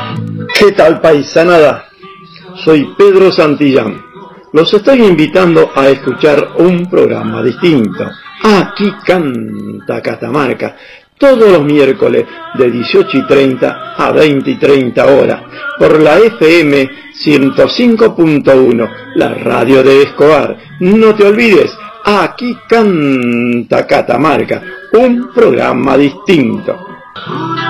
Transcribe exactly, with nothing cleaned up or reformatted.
¿Qué tal, paisanada? Soy Pedro Santillán. Los estoy invitando a escuchar un programa distinto. Aquí canta Catamarca, todos los miércoles de dieciocho y treinta a veinte y treinta horas, por la F M ciento cinco punto uno, la radio de Escobar. No te olvides, aquí canta Catamarca, un programa distinto.